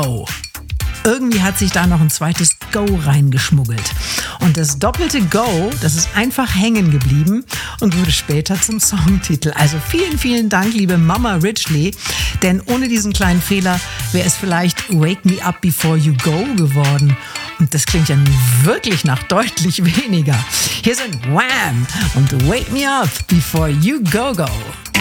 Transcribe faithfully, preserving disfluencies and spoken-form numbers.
Go. Irgendwie hat sich da noch ein zweites Go reingeschmuggelt. Und das doppelte Go, das ist einfach hängen geblieben und wurde später zum Songtitel. Also vielen, vielen Dank, liebe Mama Ridgely. Denn ohne diesen kleinen Fehler wäre es vielleicht Wake Me Up Before You Go geworden. Und das klingt ja nun wirklich nach deutlich weniger. Hier sind Wham! Und Wake Me Up Before You Go Go.